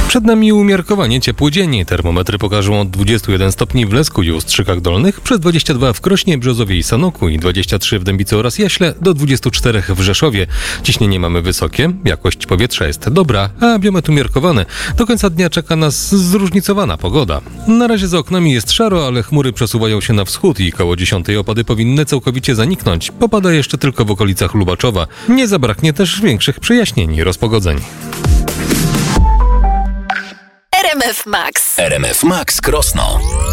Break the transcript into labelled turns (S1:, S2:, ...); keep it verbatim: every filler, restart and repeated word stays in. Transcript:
S1: Przed nami umiarkowanie ciepły dzień. Termometry pokażą od dwudziestu jeden stopni w Lesku i Ustrzykach Dolnych, przez dwadzieścia dwa w Krośnie, Brzozowie i Sanoku i dwadzieścia trzy w Dębicy oraz Jaśle, do dwudziestu czterech w Rzeszowie. Ciśnienie mamy wysokie, jakość powietrza jest dobra, a biometr umiarkowany. Do końca dnia czeka nas zróżnicowana pogoda. Na razie za oknami jest szaro, ale chmury przesuwają się na wschód i koło dziesiątej opady powinny całkowicie zaniknąć. Popada jeszcze tylko w okolicach Lubaczowa. Nie zabraknie też większych przejaśnień i rozpogodzeń.
S2: R M F Max.
S3: R M F Max Krosno.